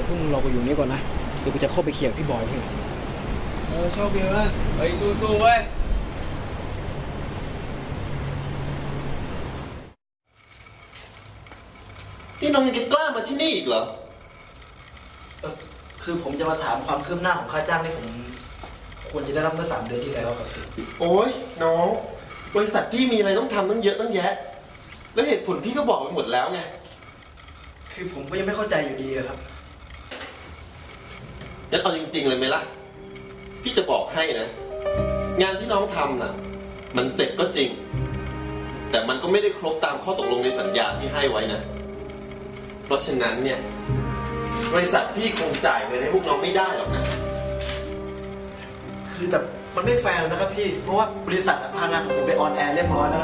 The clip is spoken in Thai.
ดี๋ยวพวกมึงรอกูอยู่นี่ก่อนนะเดี๋ยวกูจะเข้าไปเคลียร์พี่บอยให้โชคดีนะเฮ้ยสู้ๆเว้ยนี่น้องยังกล้ามาที่นี่อีกเหรอคือผมจะมาถามความคืบหน้าของค่าจ้างที่ผมควรจะได้รับเมื่อ3 เดือนที่แล้วครับพี่โอ้ยน้องบริษัทพี่มีอะไรต้องทำตั้งเยอะตั้งแยะแล้วเหตุผลพี่ก็บอกไปหมดแล้วไงคือผมก็ยังไม่เข้าใจอยู่ดีครับงั้นเอาจริงๆเลยไหมล่ะพี่จะบอกให้นะงานที่น้องทำน่ะมันเสร็จก็จริงแต่มันก็ไม่ได้ครบตามข้อตกลงในสัญญาที่ให้ไว้นะเพราะฉะนั้นเนี่ยบริษัทพี่คงจ่ายเงินให้พวกน้องไม่ได้หรอกนะคือแต่มันไม่แฟร์นะครับพี่เพราะว่าบริษัทพางานของผมไปออนแอร์เรียบร้อยแล้ว